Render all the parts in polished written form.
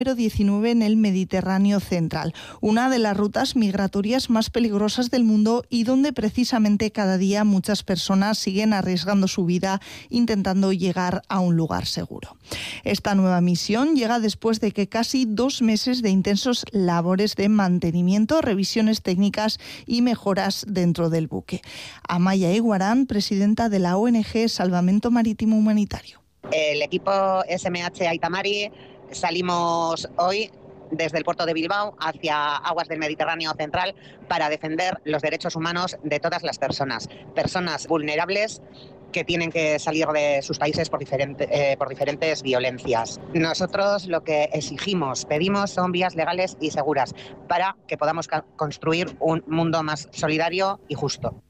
número 19 en el Mediterráneo central, una de las rutas migratorias más peligrosas del mundo y donde precisamente cada día muchas personas siguen arriesgando su vida intentando llegar a un lugar seguro. Esta nueva misión llega después de que casi 2 meses de intensos labores de mantenimiento, revisiones técnicas y mejoras dentro del buque. Amaya Iguarán, presidenta de la ONG Salvamento Marítimo Humanitario. El equipo SMH Aita Mari salimos hoy desde el puerto de Bilbao hacia aguas del Mediterráneo central para defender los derechos humanos de todas las personas vulnerables que tienen que salir de sus países por diferentes violencias. Nosotros lo que pedimos son vías legales y seguras para que podamos construir un mundo más solidario y justo.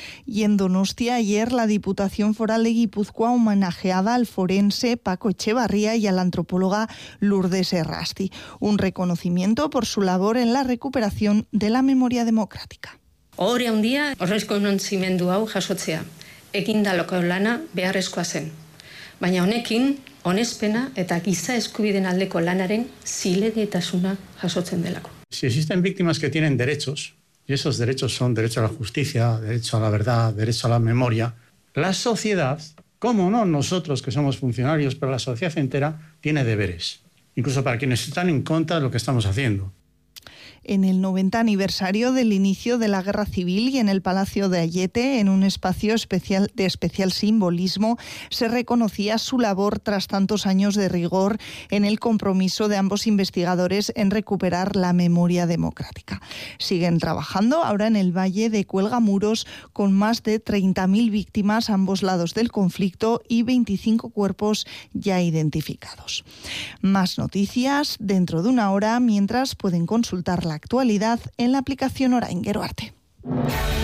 Y en Donostia, ayer la Diputación Foral de Guipúzcoa homenajeaba al forense Paco Echevarría y a la antropóloga Lourdes Errasti. Un reconocimiento por su labor en la recuperación de la memoria democrática. Ohore handia errekonozimendu hau jasotzea. Ekindaloko lana beharrezkoa zen. Baina honekin, onespena eta giza eskubideen aldeko lanaren zilegitasuna jasotzen delako. Si existen víctimas que tienen derechos, y esos derechos son derecho a la justicia, derecho a la verdad, derecho a la memoria, la sociedad, cómo no nosotros que somos funcionarios, pero la sociedad entera tiene deberes, incluso para quienes están en contra de lo que estamos haciendo. En el 90 aniversario del inicio de la Guerra Civil y en el Palacio de Ayete, en un espacio de especial simbolismo, se reconocía su labor tras tantos años de rigor en el compromiso de ambos investigadores en recuperar la memoria democrática. Siguen trabajando ahora en el Valle de Cuelgamuros con más de 30.000 víctimas a ambos lados del conflicto y 25 cuerpos ya identificados. Más noticias dentro de una hora, mientras pueden consultar la actualidad en la aplicación Orain Gero Arte.